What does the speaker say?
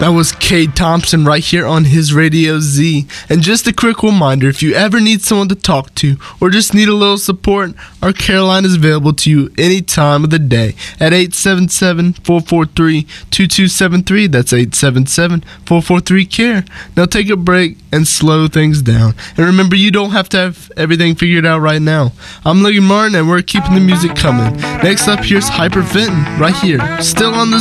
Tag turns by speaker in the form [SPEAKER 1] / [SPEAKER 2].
[SPEAKER 1] That was Cade Thompson right here on his Radio Z. And just a quick reminder, if you ever need someone to talk to or just need a little support, our care line is available to you any time of the day at 877-443-2273. That's 877-443-CARE. Now take a break and slow things down. And remember, you don't have to have everything figured out right now. I'm Logan Martin, and we're keeping the music coming. Next up, here's Hyperventin right here, still on the